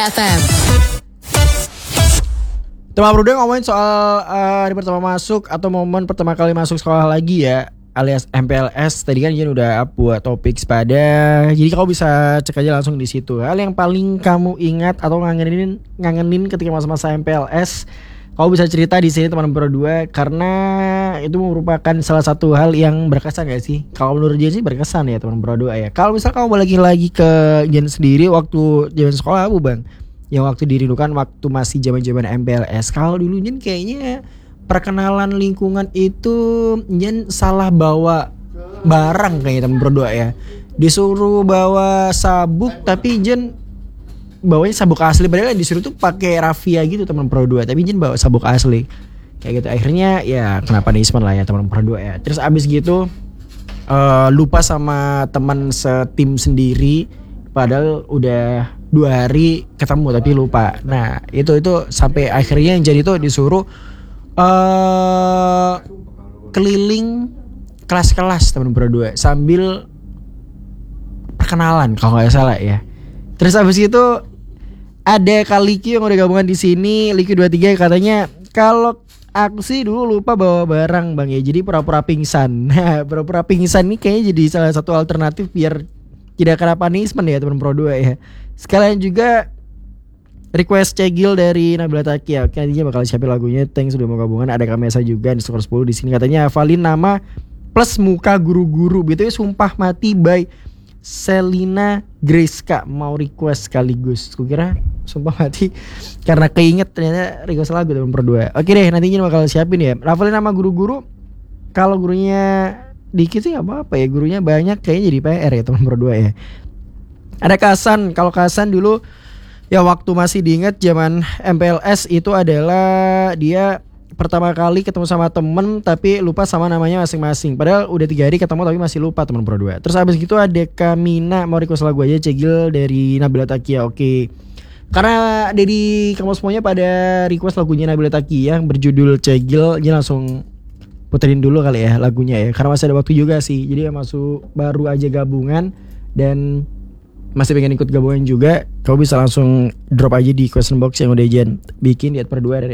FM. Teman Bruda ngomongin soal hari pertama masuk atau momen pertama kali masuk sekolah lagi ya, alias MPLS. Tadi kan Jen udah up buat topik pada. Jadi kamu bisa cek aja langsung di situ. Hal yang paling kamu ingat atau ngangenin ketika masa-masa MPLS, kamu bisa cerita di sini teman berdua, karena itu merupakan salah satu hal yang berkesan gak sih? Kalau menurut Jen sih berkesan ya teman berdua ya. Kalau misal kamu balik lagi ke Jen sendiri waktu zaman sekolah apa Bang? Yang waktu dirindukan waktu masih zaman-zaman MPLS. Kalau dulu Jen kayaknya perkenalan lingkungan itu Jen salah bawa barang kayaknya teman berdua ya. Disuruh bawa sabuk tapi Jen bawanya sabuk asli, padahal disuruh tuh pakai raffia gitu teman berdua, tapi Jen bawa sabuk asli. Kayak gitu. Akhirnya ya kena punishment lah ya teman berdua ya. Terus abis gitu lupa sama teman setim sendiri, padahal udah 2 hari ketemu tapi lupa. Nah itu sampai akhirnya yang jadi itu disuruh keliling kelas-kelas teman berdua sambil perkenalan kalau nggak salah ya. Terus abis itu ada Kak Liki yang udah gabungan di sini, Liki 23, katanya kalau aku sih dulu lupa bawa barang Bang ya, jadi pura-pura pingsan. Nah pura-pura pingsan ini kayaknya jadi salah satu alternatif biar tidak kena punishment ya teman Pro 2 ya. Sekalian juga request cegil dari Nabila Takia. Oke, nantinya bakal siapin lagunya. Thanks sudah mau gabungan. Ada Kamesa juga di skor 10 di sini, katanya hafalin nama plus muka guru-guru. BTW sumpah mati by Selina Grace mau request sekaligus. Kukira sumpah mati karena keinget ternyata request lagu teman Pro 2. Oke deh, nantinya bakal siapin ya. Hafalin nama guru-guru. Kalau gurunya dikit sih gak apa-apa ya, gurunya banyak kayaknya jadi PR ya teman berdua ya. Ada Kasan, kalau Kasan dulu ya waktu masih diingat zaman MPLS itu adalah dia pertama kali ketemu sama temen tapi lupa sama namanya masing-masing, padahal udah 3 hari ketemu tapi masih lupa teman berdua. Terus abis gitu ada Kamina mau request lagu aja cegil dari Nabila Takia. Oke, karena dari kamu semuanya pada request lagunya Nabila Takia yang berjudul cegil, jadi langsung puterin dulu kali ya lagunya ya, karena masih ada waktu juga sih. Jadi ya masuk baru aja gabungan dan masih pengen ikut gabungan juga, kamu bisa langsung drop aja di question box yang udah Jen bikin di @per2 dari